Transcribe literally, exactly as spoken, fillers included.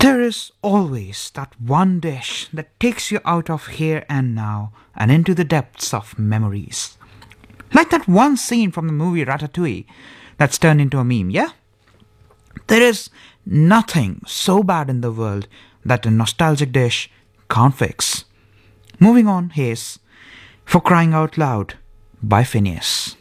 There is always that one dish that takes you out of here and now and into the depths of memories. Like that one scene from the movie Ratatouille that's turned into a meme, yeah? There is nothing so bad in the world that a nostalgic dish can't fix. Moving on, here's For Crying Out Loud by Phineas.